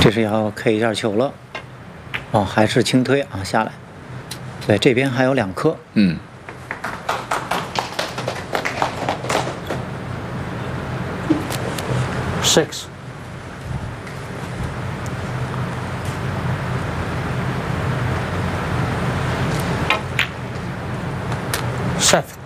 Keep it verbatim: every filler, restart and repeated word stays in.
这是要 K 一下球了。哦，还是轻推啊，下来。对，这边还有两颗。 嗯。 Six. Seven.